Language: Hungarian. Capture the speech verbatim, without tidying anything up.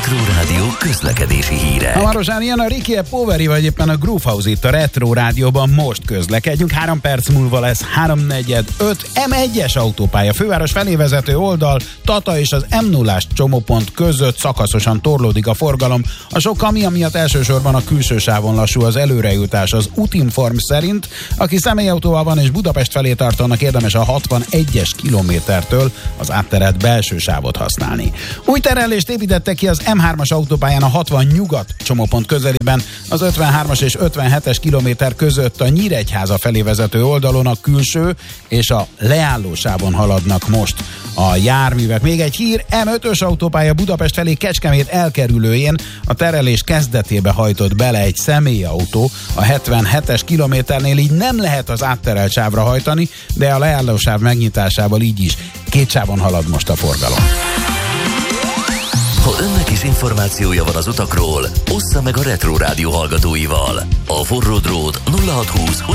Retro Rádió közlekedési híre. Hamarosan ilyen a Ricky Poveri vagy éppen a Groove House itt a Retro Rádióban, most közlekedjünk. Három perc múlva lesz háromnegyed öt em egyes autópálya, főváros felé vezető oldal, Tata és az em nullás csomópont között szakaszosan torlódik a forgalom. A sok kamion miatt elsősorban a külső sávon lassú az előrejutás. Az Útinform szerint, aki személyautóval van és Budapest felé tartanak, érdemes a hatvanegyes kilométertől az átterelt belső sávot használni. Új terelést építettek ki az em hármas autópályán a hatvan nyugat csomópont közelében, az ötvenhármas és ötvenhetes kilométer között a Nyíregyháza felé vezető oldalon a külső és a leálló sávon haladnak most a járművek. Még egy hír, em ötös autópálya Budapest felé Kecskemét elkerülőjén a terelés kezdetébe hajtott bele egy személyautó a hetvenhetes kilométernél, így nem lehet az átterelt sávra hajtani, de a leálló sáv megnyitásával így is két sávon halad most a forgalom. Ha önnek is információja van az utakról, ossza meg a Retro Rádió hallgatóival. A forró drót nulla hatszázhúsz